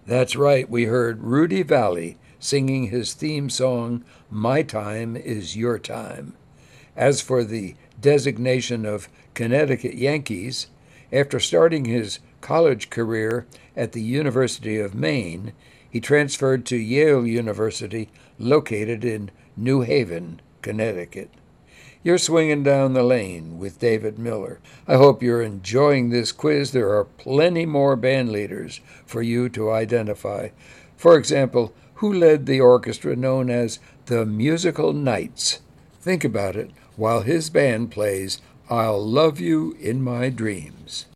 That's right, we heard Rudy Valley singing his theme song, My Time is Your Time. As for the designation of Connecticut Yankees, after starting his college career at the University of Maine, he transferred to Yale University, located in New Haven, Connecticut. You're swinging down the lane with David Miller. I hope you're enjoying this quiz. There are plenty more band leaders for you to identify. For example, who led the orchestra known as the Musical Knights? Think about it while his band plays I'll Love You in My Dreams.